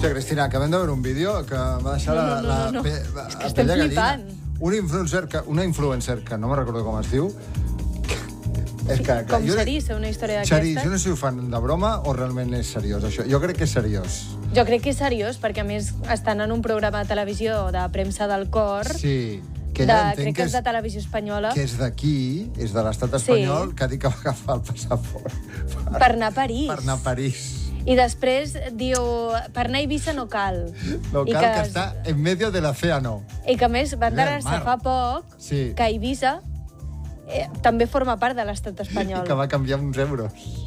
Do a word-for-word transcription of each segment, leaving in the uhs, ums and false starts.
Hòstia, Cristina, acabem de veure un vídeo que m'ha deixat No, no, no, la, no, no. la, la, És que la estem pell de gallina. flipant. Una influencer, que, una influencer que no me'n recordo com es diu. És que, que, Com jo, seria ser una història Xarí, jo d'aquestes? no sé si ho fan de broma o realment és seriós, això. Jo crec que és seriós. Jo crec que és seriós, perquè a més estan en un programa de televisió de premsa del cor, Sí, que de, ella entenc crec que que és és, de televisió espanyola, que és d'aquí, és de l'estat Sí. espanyol, que ha dit que va agafar el passaport per, per anar a París. per anar a París. I després diu, per anar a Eivissa no cal. No I cal, que, que està en medio de l'océano. I que a més va enterar-se Mar. fa poc Sí. que Eivissa eh, també forma part de l'estat espanyol. I que va canviar uns euros.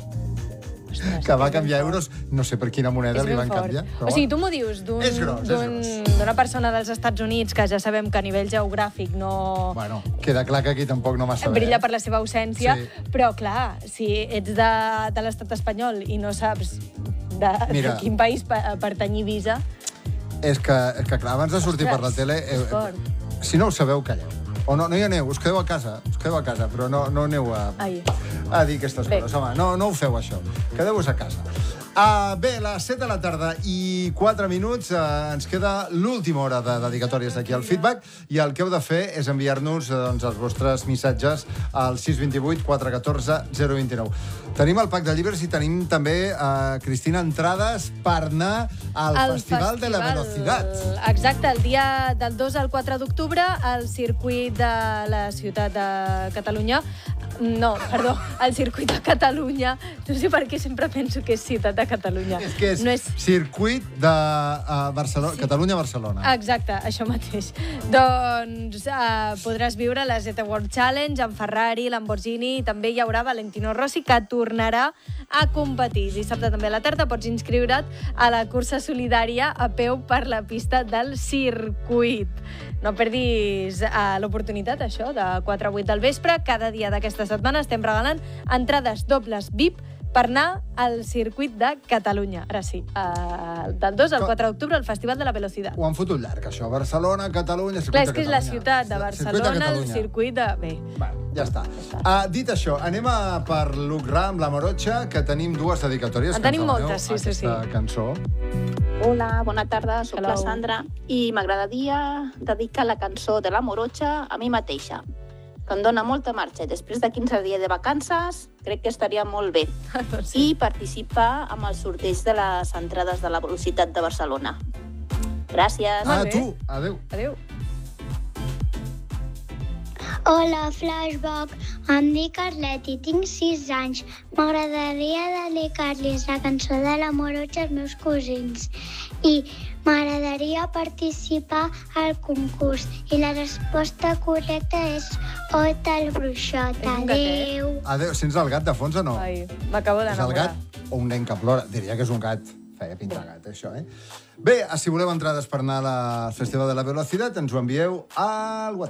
Ostres, Que va és canviar ben euros, no sé per quina moneda És li ben van fort. canviar. O sigui, tu m'ho dius d'un- És gros, és d'un- gros. d'una persona dels Estats Units, que ja sabem que a nivell geogràfic no Bueno, queda clar que aquí tampoc no massa bé. brilla eh? per la seva ausència, Sí. però clar, si ets de, de l'estat espanyol i no saps de, Mira. de quin país pa- pertany Eivissa, És que, és que clar, abans de sortir Ostres, per la tele... és fort. si no ho sabeu, calleu. O no, no hi aneu, us quedeu a casa, us quedeu a casa, però no, no aneu a, Ai. a dir aquestes Bé. coses. Home, no, no ho feu, això. Quedeu-vos a casa. Uh, bé, les set de la tarda i quatre minuts, uh, ens queda l'última hora de dedicatòries d'aquí al feedback, i el que heu de fer és enviar-nos uh, doncs, els vostres missatges al sis dos vuit quatre un quatre zero dos nou. Tenim el pack de llibres i tenim també, uh, Cristina, entrades per anar al El Festival, de la Velocidad. Exacte, el dia del dos al quatre d'octubre, al circuit de la ciutat de Catalunya. No, perdó, al circuit de Catalunya. No sé per què sempre penso que és ciutat de Catalunya. És que és, No és... circuit de uh, Barcelona, Sí. Catalunya-Barcelona. Exacte, això mateix. Doncs uh, podràs viure la Z World Challenge amb Ferrari, Lamborghini, i també hi haurà Valentino Rossi, que tornarà a competir. Dissabte també a la tarda pots inscriure't a la cursa solidària a peu per la pista del circuit. No perdis uh, l'oportunitat, això, de quatre a vuit del vespre. Cada dia d'aquesta setmana estem regalant entrades dobles V I P per anar al circuit de Catalunya. Ara sí, uh, del dos al quatre d'octubre, al Festival de la Velocidad. Ho han fotut llarg, això. Barcelona, Catalunya, circuit Clar, de és que és Catalunya. la ciutat de Circuit Barcelona, el Catalunya. circuit de... Bé, Bueno, ja està. Uh, dit això, anem a per Lucrà amb la Morotxa, que tenim dues dedicatòries. En que ens tenim demaneu moltes, sí, sí, sí. Aquesta cançó. Hola, bona tarda, sóc Hello. la Sandra i m'agradaria dedicar la cançó de la Morotxa a mi mateixa, que em dóna molta marxa. Després de quinze dies de vacances, crec que estaria molt bé. doncs sí. I participar amb el sorteig de les entrades de la Velocitat de Barcelona. Gràcies. Ah, bé. tu, adéu. Adéu. Hola, Flashback. Em dic Arlet i tinc sis anys. M'agradaria dedicar-los la cançó de la Morotxa als meus cosins. I m'agradaria participar al concurs. I la resposta correcta és Ota el bruixot. És un gatet? Adéu. Adéu. Sents el gat de fons o no? Ai, m'acabo És el d'enamorar. gat o un nen que plora? Diria que és un gat. Feia pintar gat, això, eh? Bé, si voleu entrades per anar al Festival de la Velocidad, ens ho envieu al WhatsApp.